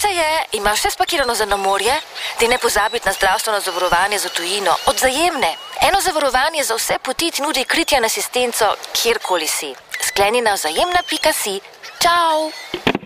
Novicata je, imaš vse spakirano za na morje, ti ne pozabiti na zdravstveno zavarovanje za tujino od Vzajemne. Eno zavarovanje za vse poti ti nudi kritje in asistenco, kjerkoli si. Skleni na vzajemna.si. Čau!